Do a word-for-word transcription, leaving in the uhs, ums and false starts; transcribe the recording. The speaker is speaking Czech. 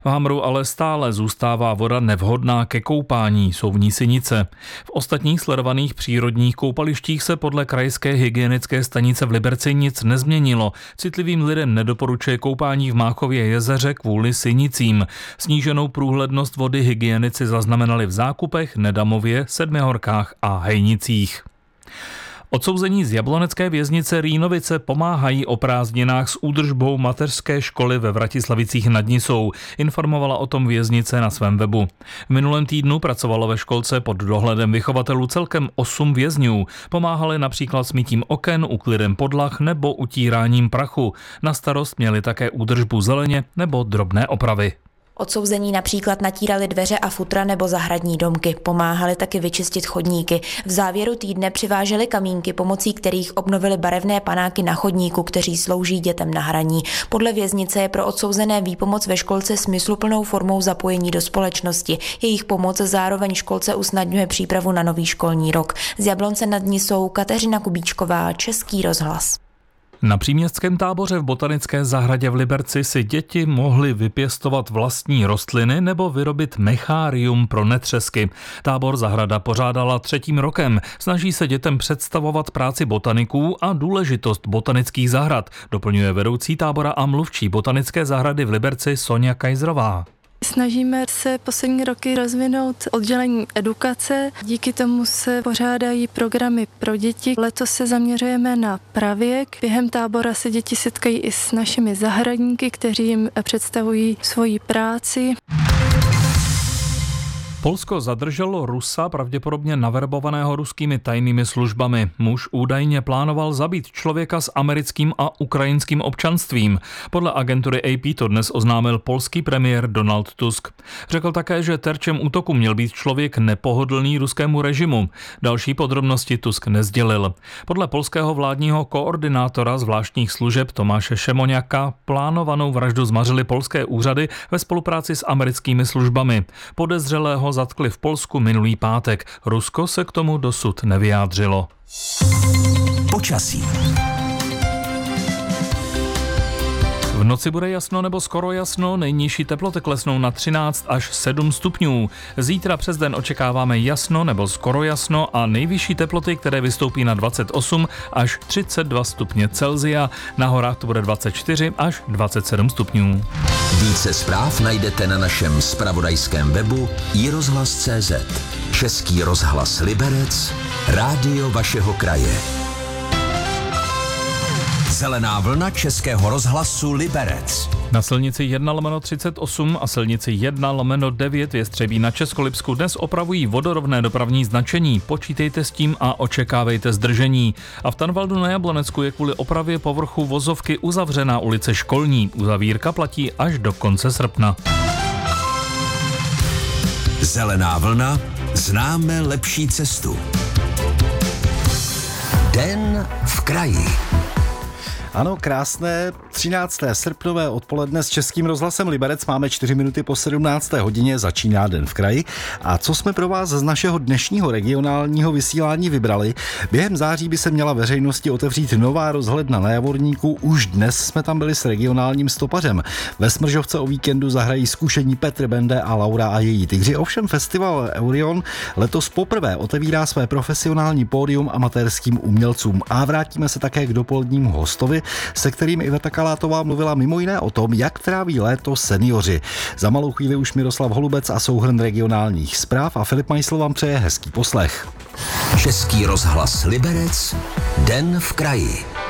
V Hamru ale stále zůstává voda nevhodná ke koupání, jsou v ní sinice. V ostatních sledovaných přírodních koupalištích se podle krajské hygienické stanice v Liberci nic nezměnilo. Citlivým lidem nedoporučuje koupání v Máchově jezeře kvůli sinicím. Sníženou průhlednost vody hygienici zaznamenali v Zákupech, Nedamově, Sedmihorkách a Hejnicích. Odsouzení z jablonecké věznice Rýnovice pomáhají o prázdninách s údržbou mateřské školy ve Vratislavicích nad Nisou, informovala o tom věznice na svém webu. V minulém týdnu pracovalo ve školce pod dohledem vychovatelů celkem osm vězňů. Pomáhali například s mytím oken, uklidem podlah nebo utíráním prachu. Na starost měli také údržbu zeleně nebo drobné opravy. Odsouzení například natírali dveře a futra nebo zahradní domky, pomáhali taky vyčistit chodníky. V závěru týdne přiváželi kamínky, pomocí kterých obnovili barevné panáky na chodníku, kteří slouží dětem na hraní. Podle věznice je pro odsouzené výpomoc ve školce smysluplnou formou zapojení do společnosti. Jejich pomoc zároveň školce usnadňuje přípravu na nový školní rok. Z Jablonce nad Nisou Kateřina Kubíčková, Český rozhlas. Na příměstském táboře v botanické zahradě v Liberci si děti mohly vypěstovat vlastní rostliny nebo vyrobit mechárium pro netřesky. Tábor zahrada pořádala třetím rokem. Snaží se dětem představovat práci botaniků a důležitost botanických zahrad, doplňuje vedoucí tábora a mluvčí botanické zahrady v Liberci Sonja Kajzrová. Snažíme se poslední roky rozvinout oddělení edukace, díky tomu se pořádají programy pro děti. Letos se zaměřujeme na pravěk. Během tábora se děti setkají i s našimi zahradníky, kteří jim představují svoji práci. Polsko zadrželo Rusa, pravděpodobně naverbovaného ruskými tajnými službami. Muž údajně plánoval zabít člověka s americkým a ukrajinským občanstvím. Podle agentury A P to dnes oznámil polský premiér Donald Tusk. Řekl také, že terčem útoku měl být člověk nepohodlný ruskému režimu. Další podrobnosti Tusk nesdělil. Podle polského vládního koordinátora zvláštních služeb Tomáše Šemoňaka plánovanou vraždu zmařily polské úřady ve spolupráci s americkými službami. Podezřelého zatkli v Polsku minulý pátek. Rusko se k tomu dosud nevyjádřilo. Počasí. V noci bude jasno nebo skoro jasno, nejnižší teploty klesnou na třináct až sedm stupňů. Zítra přes den očekáváme jasno nebo skoro jasno a nejvyšší teploty, které vystoupí na dvacet osm až třicet dva stupně Celsia. Na horách to bude dvacet čtyři až dvacet sedm stupňů. Více zpráv najdete na našem zpravodajském webu i rozhlas tečka cé zet. Český rozhlas Liberec, rádio vašeho kraje. Zelená vlna Českého rozhlasu Liberec. Na silnici jedna lomeno třicet osm a silnici jedna lomeno devět Jestřebí na Českolipsku dnes opravují vodorovné dopravní značení. Počítejte s tím a očekávejte zdržení. A v Tanvaldu na Jablonecku je kvůli opravě povrchu vozovky uzavřená ulice Školní. Uzavírka platí až do konce srpna. Zelená vlna, známe lepší cestu. Den v kraji. Ano, krásné třinácté srpnové odpoledne s Českým rozhlasem Liberec. Máme čtyři minuty po sedmnácté hodině, začíná Den v kraji. A co jsme pro vás z našeho dnešního regionálního vysílání vybrali? Během září by se měla veřejnosti otevřít nová rozhledna na Javorníku. Už dnes jsme tam byli s regionálním stopařem. Ve Smržovce o víkendu zahrají zkušení Petr Bende a Laura a její tygři. Ovšem festival Eurion letos poprvé otevírá své profesionální pódium amatérským umělcům. A vrátíme se také k dopolednímu hostovi, se kterým Iveta Kalátová mluvila mimo jiné o tom, jak tráví léto seniori. Za malou chvíli už Miroslav Holubec a souhrn regionálních zpráv a Filip Majsl vám přeje hezký poslech. Český rozhlas Liberec, Den v kraji.